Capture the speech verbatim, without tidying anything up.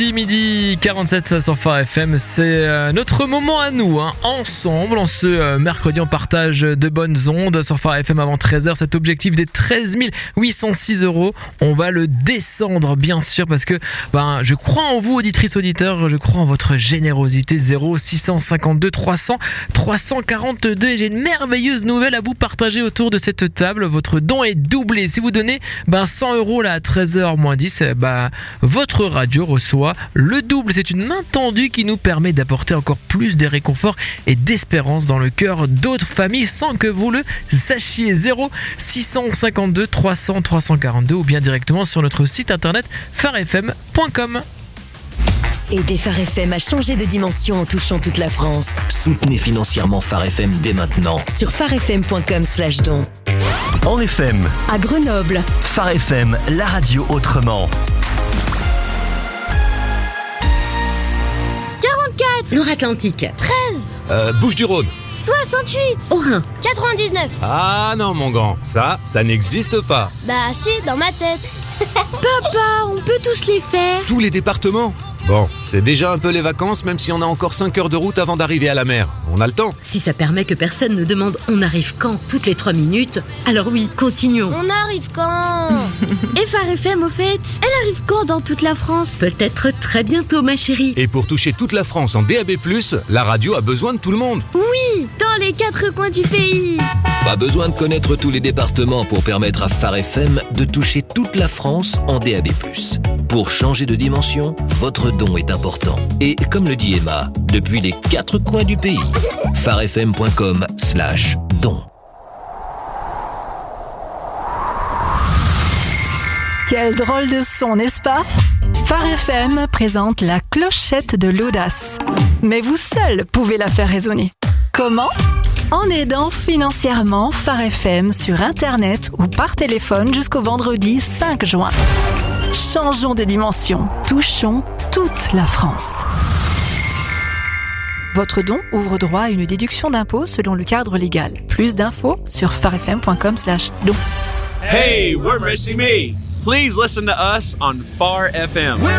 Midi quarante-sept sur Phare F M, c'est notre moment à nous, hein, ensemble, en ce mercredi, on partage de bonnes ondes sur Phare F M avant treize heures. Cet objectif des treize mille huit cent six euros, on va le descendre bien sûr parce que ben, je crois en vous, auditrices, auditeurs, je crois en votre générosité. Zéro six cent cinquante-deux trois cents trois cent quarante-deux, et j'ai une merveilleuse nouvelle à vous partager autour de cette table. Votre don est doublé. Si vous donnez ben, cent euros là à treize heures moins dix, ben, votre radio reçoit le double. C'est une main tendue qui nous permet d'apporter encore plus de réconfort et d'espérance dans le cœur d'autres familles sans que vous le sachiez. Zéro six cent cinquante-deux trois cents trois cent quarante-deux ou bien directement sur notre site internet phare f m point com. Aider Phare F M à changer de dimension en touchant toute la France. Soutenez financièrement Phare F M dès maintenant. Sur phare f m point com slash don. En F M. À Grenoble. Phare F M, la radio autrement. quarante-quatre. Loire-Atlantique. treize. Euh, Bouches-du-Rhône. soixante-huit. Haut-Rhin. quatre-vingt-dix-neuf. Ah non mon grand, ça, ça n'existe pas. Bah si, dans ma tête. Papa, on peut tous les faire. Tous les départements. Bon, c'est déjà un peu les vacances, même si on a encore cinq heures de route avant d'arriver à la mer. On a le temps. Si ça permet que personne ne demande on arrive quand toutes les trois minutes, alors oui, continuons. On arrive quand? Et Phare F M au fait, elle arrive quand dans toute la France? Peut-être très bientôt ma chérie. Et pour toucher toute la France en D A B plus, la radio a besoin de tout le monde. Oui, dans les quatre coins du pays. Pas besoin de connaître tous les départements pour permettre à Phare F M de toucher toute la France en D A B plus. Pour changer de dimension, votre don est important. Et comme le dit Emma, depuis les quatre coins du pays. phare f m point com slash don. Quel drôle de son, n'est-ce pas? Phare F M présente la clochette de l'audace. Mais vous seul pouvez la faire résonner. Comment? En aidant financièrement Phare F M sur Internet ou par téléphone jusqu'au vendredi cinq juin. Changeons de dimension, touchons toute la France. Votre don ouvre droit à une déduction d'impôt selon le cadre légal. Plus d'infos sur phare f m point com slash don. Hey, we're Missy Me. Please listen to us on Phare F M.